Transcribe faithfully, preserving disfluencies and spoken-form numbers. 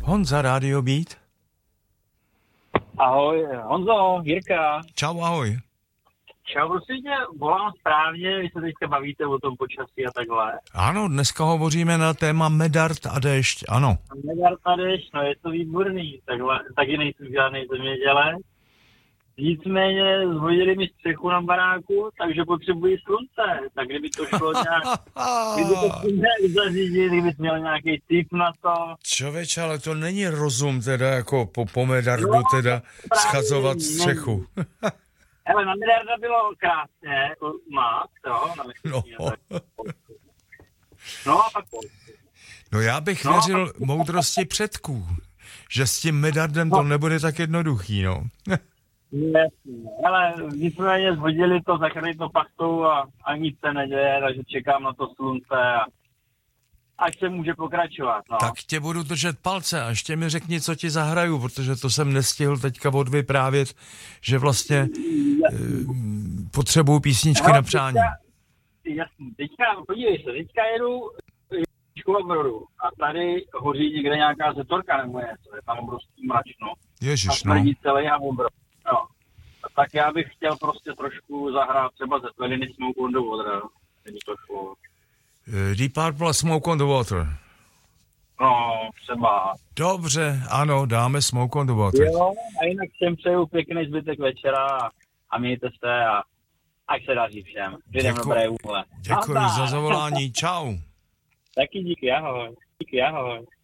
Honza, Radio Beat. Ahoj, Honzo, Jirka. Čau, ahoj. Čau, prosím tě, volám správně, vy se teďka bavíte o tom počasí a takhle. Ano, dneska hovoříme na téma Medard a déšť, ano. Medard a déšť, no je to výborný, takhle, taky nejsem žádný zemědělec. Nicméně zhodili mi střechu na baráku, takže potřebuji slunce. Tak kdyby to šlo nějak, kdyby to nějak zařídit, kdyby měl nějaký tip na to. Člověče, ale to není rozum teda jako po, po Medardu no, teda schazovat střechu. Hele, na Medarda bylo krásně, jako má, jo, na no. no a pak pojď. No já bych no, věřil pak... moudrosti předků, že s tím Medardem no. to nebude tak jednoduchý, no. Jasně, ale nicméně zhodili to, zakryli to pachtou a, a nic se neděje, takže čekám na to slunce a až se může pokračovat. No. Tak tě budu držet palce a ještě mi řekni, co ti zahraju, protože to jsem nestihl teďka odvyprávět, že vlastně e, potřebuju písničky no, na přání. Jasně, teďka, podívej se, teďka jedu Školobrodu a tady hoří někde nějaká zetorka nebo něco, je tam obrovský mračno. Ježiš, a no. celý a obrov. No. Tak já bych chtěl prostě trošku zahrát třeba ze Tveliny Smoke on the Water. Není to šlo. Uh, Deep Purple Smoke on the Water. No, třeba. Dobře, ano, dáme Smoke on the Water. Jo, a jinak všem přeju pěkný zbytek večera a mějte se a ať se daří všem. Děkuji, dobré úhle. Děkuji za zavolání, čau. Taky díky, ahoj. Díky, ahoj.